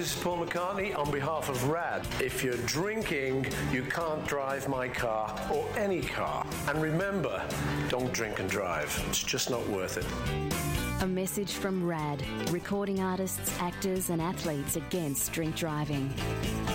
this is Paul McCartney on behalf of RAD. If you're drinking, you can't drive my car or any car. And remember, don't drink and drive. It's just not worth it. A message from RAD, recording artists, actors and athletes against drink driving.